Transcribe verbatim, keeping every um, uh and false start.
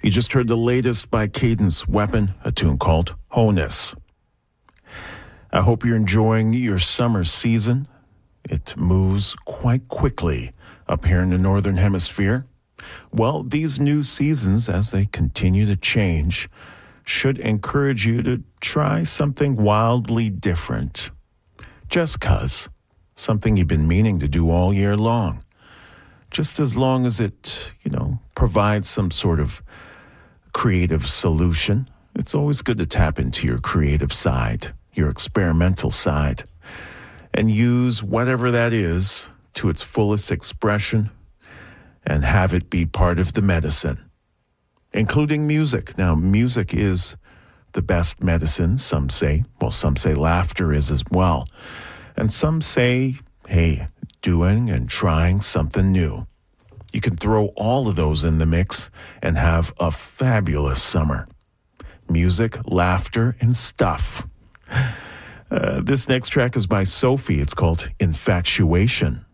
You just heard the latest by Cadence Weapon, a tune called Honus. I hope you're enjoying your summer season. It moves quite quickly up here in the Northern Hemisphere. Well, these new seasons, as they continue to change, should encourage you to try something wildly different. Just 'cause. Something you've been meaning to do all year long. Just as long as it, you know, provides some sort of creative solution. It's always good to tap into your creative side, your experimental side, and use whatever that is to its fullest expression and have it be part of the medicine, including music. Now, music is the best medicine, some say. Well, some say laughter is as well. And some say, hey, doing and trying something new. You can throw all of those in the mix and have a fabulous summer. Music, laughter, and stuff. Uh, this next track is by Sophie. It's called Infatuation.